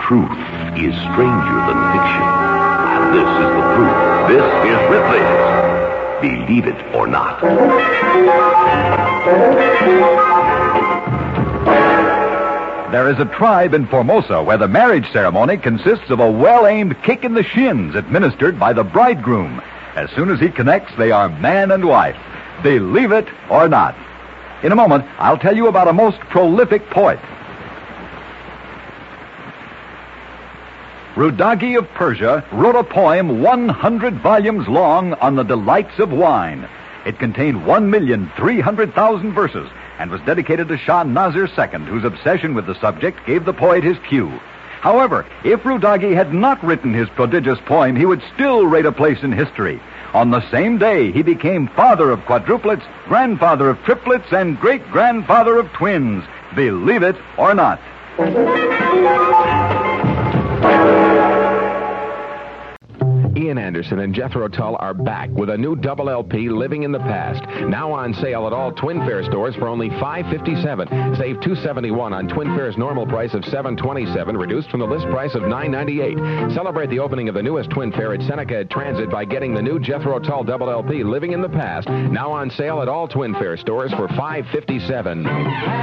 truth is stranger than fiction. And this is the proof. This is Ripley's Believe It or Not. There is a tribe in Formosa where the marriage ceremony consists of a well-aimed kick in the shins administered by the bridegroom. As soon as he connects, they are man and wife. Believe it or not. In a moment, I'll tell you about a most prolific poet. Rudagi of Persia wrote a poem 100 volumes long on the delights of wine. It contained 1,300,000 verses and was dedicated to Shah Nasir II, whose obsession with the subject gave the poet his cue. However, if Rudagi had not written his prodigious poem, he would still rate a place in history. On the same day, he became father of quadruplets, grandfather of triplets, and great-grandfather of twins. Believe it or not. Ian Anderson and Jethro Tull are back with a new double LP, Living in the Past, now on sale at all Twin Fair stores for only $5.57. Save $2.71 on Twin Fair's normal price of $7.27, reduced from the list price of $9.98. Celebrate the opening of the newest Twin Fair at Seneca Transit by getting the new Jethro Tull double LP, Living in the Past, now on sale at all Twin Fair stores for $5.57.